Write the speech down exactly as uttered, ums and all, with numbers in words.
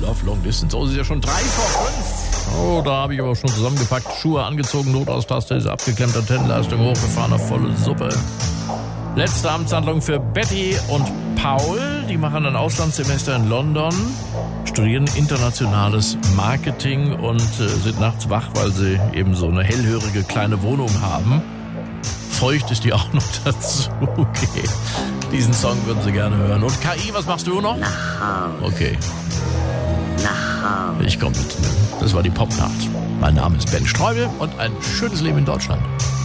Love Long Distance. Oh, es ist ja schon drei vor fünf. Oh, da habe ich aber schon zusammengepackt. Schuhe angezogen, Notaustaste ist abgeklemmt, Antenlenleistung hochgefahren auf volle Suppe. Letzte Amtshandlung für Betty und Paul. Die machen ein Auslandssemester in London, studieren internationales Marketing und äh, sind nachts wach, weil sie eben so eine hellhörige kleine Wohnung haben. Feucht ist die auch noch dazu. Okay. Diesen Song würden sie gerne hören. Und K I, was machst du noch? Nach Hause. Okay. Nach Hause. Ich komme mit. Das war die Popnacht. Mein Name ist Ben Streubel und ein schönes Leben in Deutschland.